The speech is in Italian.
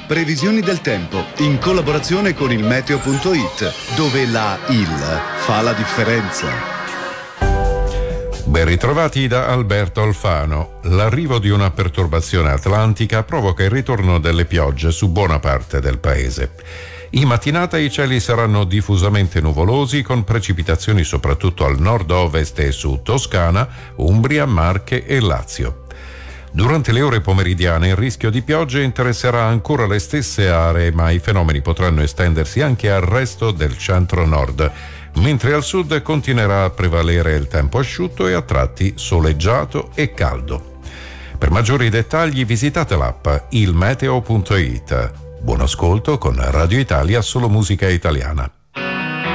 Previsioni del tempo in collaborazione con il meteo.it, dove la IL fa la differenza. Ben ritrovati da Alberto Alfano. L'arrivo di una perturbazione atlantica provoca il ritorno delle piogge su buona parte del paese. In mattinata i cieli saranno diffusamente nuvolosi con precipitazioni soprattutto al nord-ovest e su Toscana, Umbria, Marche e Lazio. Durante le ore pomeridiane il rischio di piogge interesserà ancora le stesse aree, ma i fenomeni potranno estendersi anche al resto del centro-nord, mentre al sud continuerà a prevalere il tempo asciutto e a tratti soleggiato e caldo. Per maggiori dettagli visitate l'app ilmeteo.it. Buon ascolto con Radio Italia, solo musica italiana.